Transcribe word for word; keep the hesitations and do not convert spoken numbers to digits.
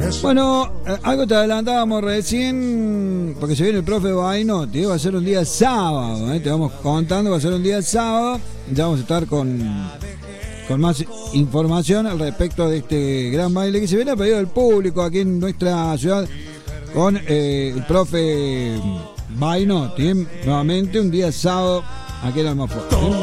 Bueno, eh, algo te adelantábamos recién, porque se viene el profe Bainotti, va a ser un día sábado, eh, te vamos contando, va a ser un día sábado, ya vamos a estar con, con más información al respecto de este gran baile que se viene a pedido del público aquí en nuestra ciudad con eh, el profe Bainotti, eh, nuevamente un día sábado aquí en Almafuerte.